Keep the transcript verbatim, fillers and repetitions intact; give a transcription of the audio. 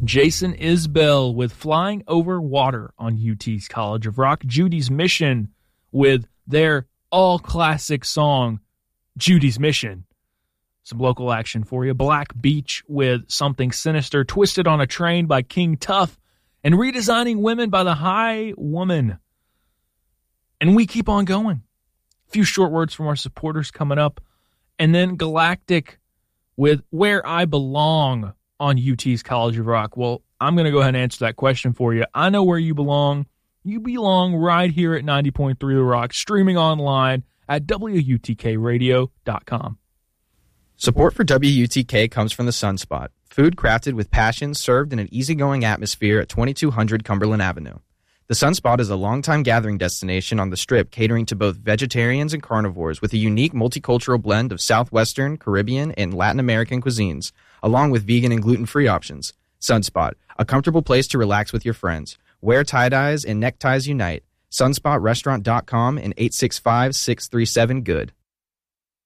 Jason Isbell with Flying Over Water on U T's College of Rock. Judy's Mission with their all-classic song, Judy's Mission. Some local action for you. Black Beach with Something Sinister. Twisted on a Train by King Tuff. And Redesigning Women by the High Woman. And we keep on going. A few short words from our supporters coming up. And then Galactic with Where I Belong on U T's College of Rock. Well, I'm going to go ahead and answer that question for you. I know where you belong. You belong right here at ninety point three The Rock, streaming online at W U T K radio dot com. Support for W U T K comes from the Sunspot, food crafted with passion, served in an easygoing atmosphere at twenty-two hundred Cumberland Avenue. The Sunspot is a longtime gathering destination on the Strip, catering to both vegetarians and carnivores with a unique multicultural blend of Southwestern, Caribbean, and Latin American cuisines, along with vegan and gluten-free options. Sunspot, a comfortable place to relax with your friends. Wear tie-dyes and neckties unite. sunspot restaurant dot com and eight six five, six three seven, good.